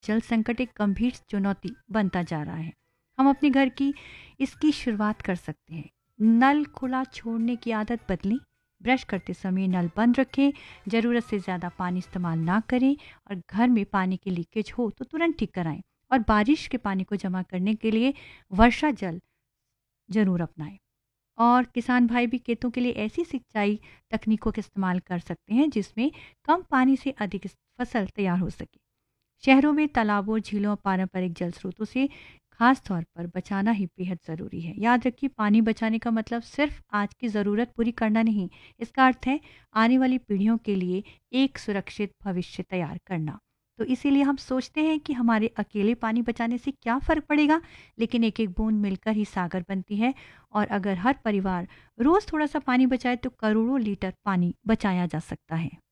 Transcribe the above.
जल संकट एक गंभीर चुनौती बनता जा रहा है। हम अपने घर की इसकी शुरुआत कर सकते हैं। नल खुला छोड़ने की आदत बदलें। ब्रश करते समय नल बंद रखें। ज़रूरत से ज़्यादा पानी इस्तेमाल ना करें और घर में पानी की लीकेज हो तो तुरंत ठीक कराएं। और बारिश के पानी को जमा करने के लिए वर्षा जल ज़रूर अपनाएं। और किसान भाई भी खेतों के लिए ऐसी सिंचाई तकनीकों का इस्तेमाल कर सकते हैं जिसमें कम पानी से अधिक फसल तैयार हो सके। शहरों में तालाबों, झीलों और पारंपरिक जल स्रोतों से खास तौर पर बचाना ही बेहद ज़रूरी है। याद रखिए, पानी बचाने का मतलब सिर्फ आज की ज़रूरत पूरी करना नहीं, इसका अर्थ है आने वाली पीढ़ियों के लिए एक सुरक्षित भविष्य तैयार करना। तो इसीलिए हम सोचते हैं कि हमारे अकेले पानी बचाने से क्या फ़र्क पड़ेगा, लेकिन एक एक बूंद मिलकर ही सागर बनती है। और अगर हर परिवार रोज़ थोड़ा सा पानी बचाए तो करोड़ों लीटर पानी बचाया जा सकता है।